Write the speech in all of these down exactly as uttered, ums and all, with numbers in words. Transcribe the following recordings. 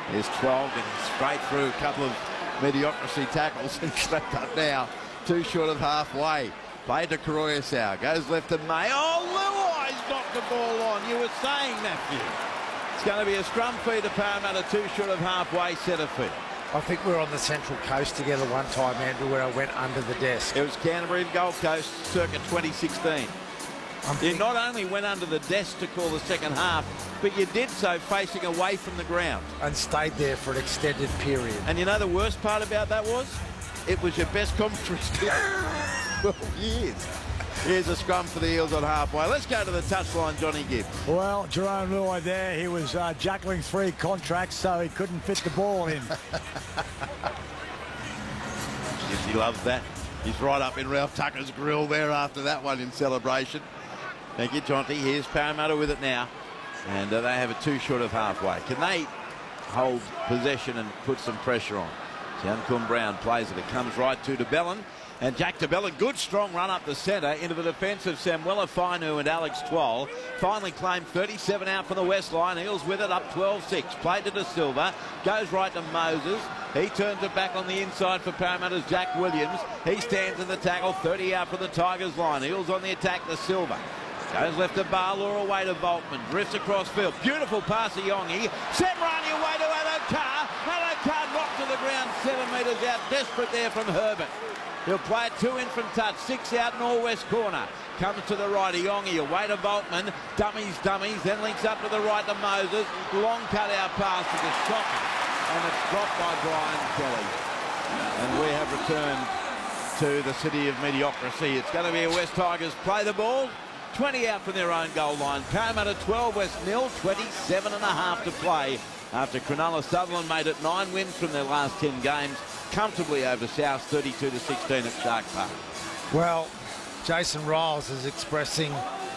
There's twelve and straight through a couple of mediocrity tackles and swept up now. Too short of halfway. Play to Koroisau. Goes left to May. Oh, Luai's knocked the ball on. You were saying, Matthew. It's going to be a scrum feed to Parramatta, too short of halfway, centre feed. I think we were on the Central Coast together one time, Andrew, where I went under the desk. It was Canterbury and Gold Coast circa twenty sixteen. You not only went under the desk to call the second half, but you did so facing away from the ground. And stayed there for an extended period. And you know the worst part about that was? It was your best commentary skill. twelve years. Here's a scrum for the Eels on halfway. Let's go to the touchline, Johnny Gibbs. Well, Jerome Luai there, he was uh, juggling three contracts, so he couldn't fit the ball in. Yes, he loves that. He's right up in Ralph Tucker's grill there after that one in celebration. Thank you, Jonty. Here's Parramatta with it now. And uh, they have a two short of halfway. Can they hold possession and put some pressure on? Jancum Brown plays it. It comes right to DeBellin. And Jack DeBellin, good strong run up the centre into the defence of Samuela Fainu and Alex Twal. Finally claimed thirty-seven out from the west line. Eels with it up twelve six. Played to De Silva. Goes right to Moses. He turns it back on the inside for Parramatta's Jack Williams. He stands in the tackle. thirty out from the Tigers line. Eels on the attack. De Silva. Goes left to Barlaw, away to Voltman. Drifts across field. Beautiful pass to Yongi. Semrani away to Adokar. Adokar knocked to the ground seven metres out. Desperate there from Herbert. He'll play it two in from touch. Six out northwest corner. Comes to the right. Yongi away to Voltman. Dummies, dummies. Then links up to the right to Moses. Long cut out pass to the shot. And it's dropped by Brian Kelly. And we have returned to the city of mediocrity. It's going to be a West Tigers play the ball. twenty out from their own goal line. Parramatta twelve, West nil, twenty-seven and a half to play after Cronulla Sutherland made it nine wins from their last ten games, comfortably over South, thirty-two to sixteen at Shark Park. Well, Jason Riles is expressing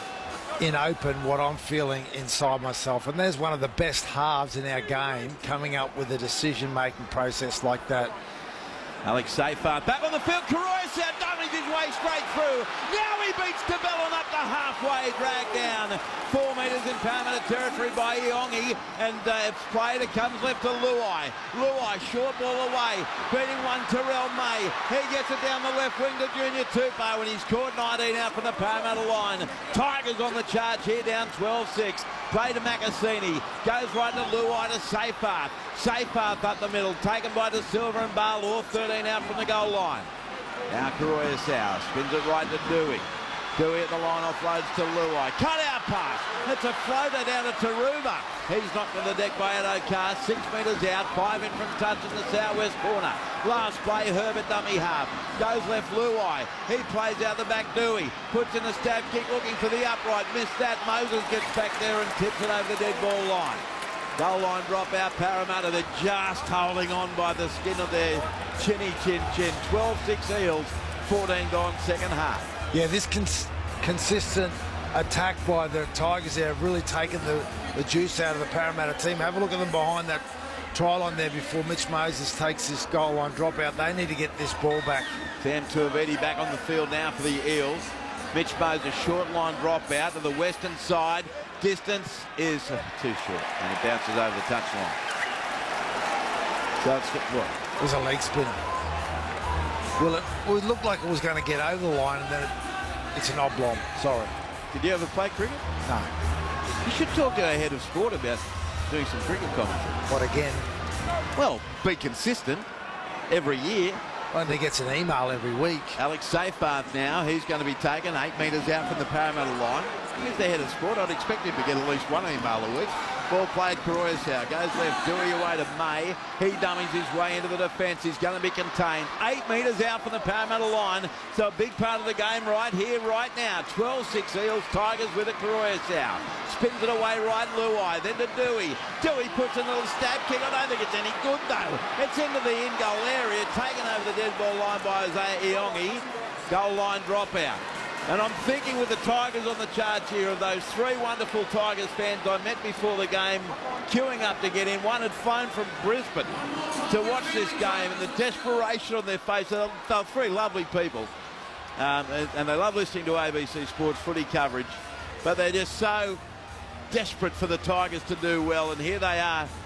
in open what I'm feeling inside myself, and there's one of the best halves in our game coming up with a decision-making process like that. Alex Seyfarth back on the field. Koroisau dummies his way straight through. Now he beats DeBellin up to halfway, dragged down four metres in Parramatta territory by Iongi, and uh, it's played. It comes left to Luai. Luai short ball away, beating one Terrell May. He gets it down the left wing to Junior Tupou, and he's caught nineteen out from the Parramatta line. Tigers on the charge here, down twelve six. Play to Macassini. Goes right to Luai to Seyfarth. Seyfarth up the middle, taken by De Silva and Barlaw, thirteen out from the goal line. Now Koroisau spins it right to Dewey. Dewey at the line, offloads to Luai. Cut out pass. It's a floater down to Taruba. He's knocked to the deck by Adokar. Six metres out, five in from touch in the southwest corner. Last play, Herbert dummy half. Goes left, Luai. He plays out the back, Dewey. Puts in the stab kick, looking for the upright. Missed that. Moses gets back there and tips it over the dead ball line. Goal line drop out, Parramatta. They're just holding on by the skin of their chinny chin chin. twelve six Eels, fourteen gone second half. Yeah, this cons consistent attack by the Tigers there have really taken the, the juice out of the Parramatta team. Have a look at them behind that try line there before Mitch Moses takes this goal line drop out. They need to get this ball back. Sam Tuivedi back on the field now for the Eels. Mitch Moses short line drop out to the western side. Distance is uh, too short, and it bounces over the touchline. So it's what? It was a leg spinner. Well, it, well, it looked like it was going to get over the line, and then it, it's an oblong. Sorry. Did you ever play cricket? No. You should talk to our head of sport about doing some cricket commentary. What again? Well, be consistent every year. Well, he gets an email every week. Alex Seyfarth now. He's going to be taken eight metres out from the Parramatta line. He's the head of sport. I'd expect him to get at least one email a week. Ball played, Koroisau goes left, Dewey away to May. He dummies his way into the defence. He's going to be contained. Eight metres out from the Parramatta line. So a big part of the game right here, right now. twelve six Eels, Tigers with it, Koroisau. Spins it away right, Luai. Then to Dewey. Dewey puts a little stab kick. I don't think it's any good though. It's into the in-goal area. Taken over the dead ball line by Isaiah Iongi. Goal line dropout. And I'm thinking with the Tigers on the charge here of those three wonderful Tigers fans I met before the game, queuing up to get in. One had phoned from Brisbane to watch this game, and the desperation on their face. They're, they're three lovely people, um, and, and they love listening to A B C Sports footy coverage, but they're just so desperate for the Tigers to do well, and here they are